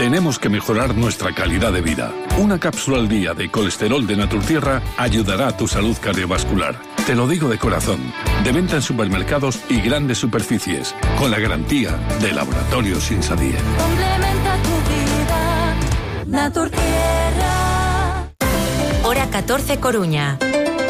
Tenemos que mejorar nuestra calidad de vida. Una cápsula al día de colesterol de Naturtierra ayudará a tu salud cardiovascular. Te lo digo de corazón. De venta en supermercados y grandes superficies. Con la garantía de Laboratorios Insadie. Complementa tu vida, Naturtierra. Hora 14, Coruña.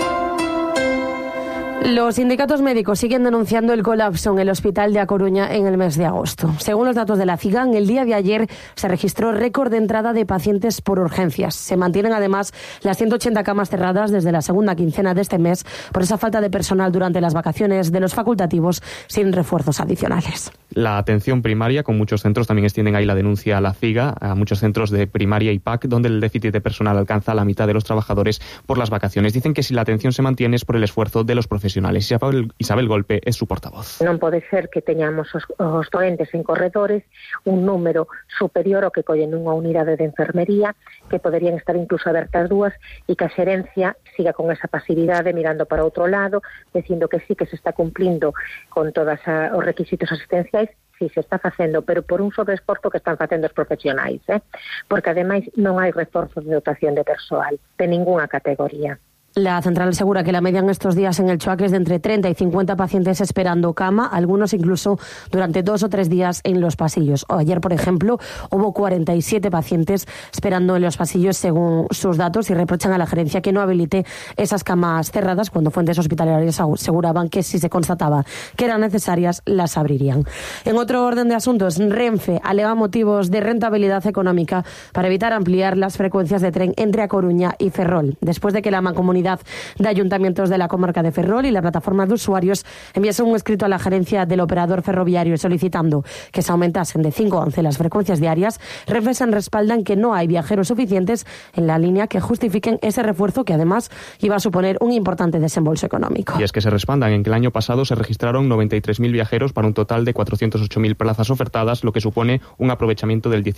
Los sindicatos médicos siguen denunciando el colapso en el Hospital de A Coruña en el mes de agosto. Según los datos de la CIGAN, el día de ayer se registró récord de entrada de pacientes por urgencias. Se mantienen además las 180 camas cerradas desde la segunda quincena de este mes por esa falta de personal durante las vacaciones de los facultativos sin refuerzos adicionales. La atención primaria, con muchos centros, también extienden ahí la denuncia a la CIGA, a muchos centros de primaria y PAC, donde el déficit de personal alcanza la mitad de los trabajadores por las vacaciones. Dicen que si la atención se mantiene es por el esfuerzo de los profesionales. Isabel Golpe es su portavoz. Non pode ser que teñamos os doentes en corredores un número superior ao que collen unha unidade de enfermería, que poderían estar incluso abertas dúas, e que a xerencia siga con esa pasividade mirando para outro lado, dicindo que sí que se está cumplindo con todos os requisitos asistenciais. Sí, se está facendo, pero por un sobreesforzo que están facendo os profesionais, porque ademais non hai reforzos de dotación de persoal de ningunha categoría. La central asegura que la media en estos días en el CHUAC es de entre 30 y 50 pacientes esperando cama, algunos incluso durante 2 o 3 días en los pasillos. Ayer, por ejemplo, hubo 47 pacientes esperando en los pasillos según sus datos y reprochan a la gerencia que no habilite esas camas cerradas cuando fuentes hospitalarias aseguraban que si se constataba que eran necesarias, las abrirían. En otro orden de asuntos, Renfe alega motivos de rentabilidad económica para evitar ampliar las frecuencias de tren entre A Coruña y Ferrol, después de que la Mancomunidad de Ayuntamientos de la comarca de Ferrol y la plataforma de usuarios enviase un escrito a la gerencia del operador ferroviario solicitando que se aumentasen de 5 a 11 las frecuencias diarias. Renfe respaldan que no hay viajeros suficientes en la línea que justifiquen ese refuerzo, que además iba a suponer un importante desembolso económico. Y es que se respaldan en que el año pasado se registraron 93.000 viajeros para un total de 408.000 plazas ofertadas, lo que supone un aprovechamiento del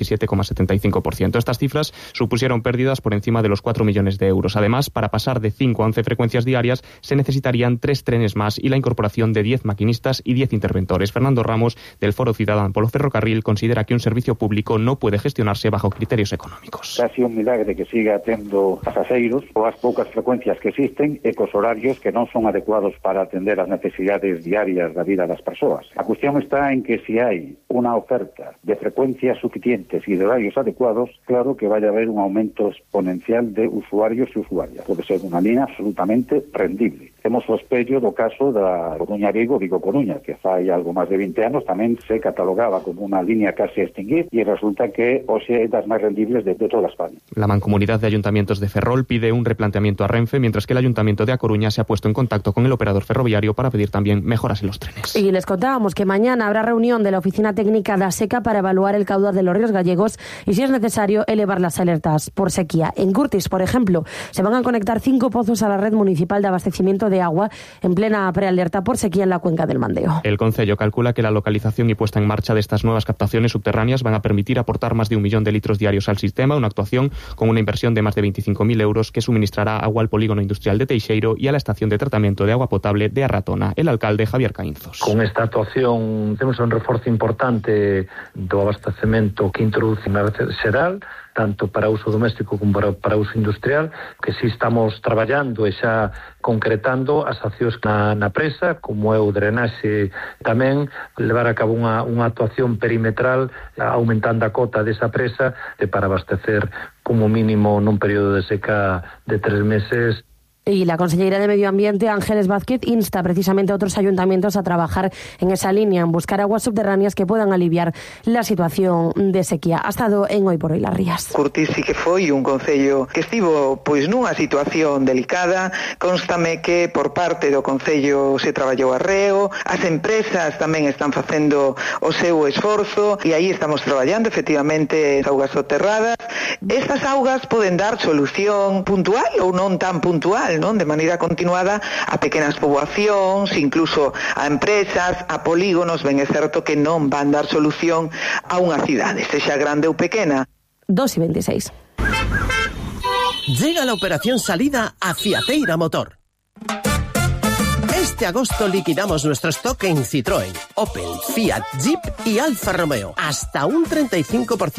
17,75%. Estas cifras supusieron pérdidas por encima de los 4 millones de euros. Además, para pasar de 5 a 11 frecuencias diarias se necesitarían 3 trenes más y la incorporación de 10 maquinistas y 10 interventores. Fernando Ramos, del Foro Ciudadano polo Ferrocarril, considera que un servicio público no puede gestionarse bajo criterios económicos. Casi un milagre que siga tendo pasaseiros ou as poucas frecuencias que existen e cos horarios que non son adecuados para atender as necesidades diarias da vida das persoas. A cuestión está en que si hai unha oferta de frecuencias suficientes e de horarios adecuados, claro que vai haber un aumento exponencial de usuarios e usuarias. Pode ser unha línea absolutamente rendible. Temos o espello do caso da Coruña-Vigo, Vigo-Coruña, que fai algo máis de 20 anos tamén se catalogaba como unha línea casi a extinguir e resulta que hoxe é das máis rendibles de toda España. La Mancomunidad de Ayuntamientos de Ferrol pide un replanteamiento a Renfe, mientras que el Ayuntamiento de A Coruña se ha puesto en contacto con el operador ferroviario para pedir también mejoras en los trenes. Y les contábamos que mañana habrá reunión de la Oficina Técnica da Seca para evaluar el caudal de los ríos gallegos y, si es necesario, elevar las alertas por sequía. En Curtis, por ejemplo, se van a conectar 5 pozos a la red municipal de abastecimiento de agua en plena prealerta por sequía en la cuenca del Mandeo. El Concello calcula que la localización y puesta en marcha de estas nuevas captaciones subterráneas van a permitir aportar más de 1 millón de litros diarios al sistema, una actuación con una inversión de más de 25.000 euros que suministrará agua al polígono industrial de Teixeiro y a la estación de tratamiento de agua potable de Arratona. El alcalde Javier Caínzos. Con esta actuación temos un reforzo importante do abastecemento que introduce na rede xeral, tanto para uso doméstico como para uso industrial, que si estamos traballando e xa concretando as accións na presa, como é o drenaxe, tamén levar a cabo unha actuación perimetral aumentando a cota desa presa para abastecer como mínimo nun período de seca de 3 meses. Y la consellera de Medio Ambiente, Ángeles Vázquez, insta precisamente a otros ayuntamientos a trabajar en esa línea, en buscar aguas subterráneas que puedan aliviar la situación de sequía. Ha estado en Hoy por Hoy Las Rías. Curtis sí que foi un concello que estivo nunha situación delicada. Constame que por parte do concello se traballou arreo, as empresas tamén están facendo o seu esforzo e aí estamos traballando efectivamente augas soterradas. Estas augas poden dar solución puntual ou non tan puntual, non? De maneira continuada a pequenas poboacións, incluso a empresas, a polígonos. Ben é certo que non van dar solución a unha cidade, sexa grande ou pequena. 2:26. Llega la operación salida a Fiateira Motor. Este agosto liquidamos nuestro stock en Citroën, Opel, Fiat, Jeep y Alfa Romeo. Hasta un 35%